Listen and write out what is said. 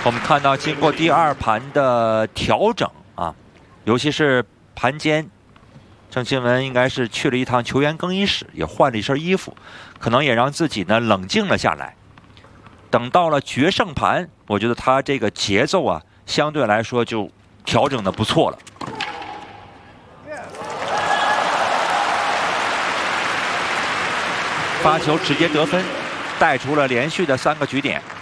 我们看到，经过第2盘的调整啊，尤其是盘间，郑钦文应该是去了一趟球员更衣室，也换了一身衣服，可能也让自己呢冷静了下来。等到了决胜盘，我觉得他这个节奏啊，相对来说就调整的不错了。发球直接得分，带出了连续的3个局点。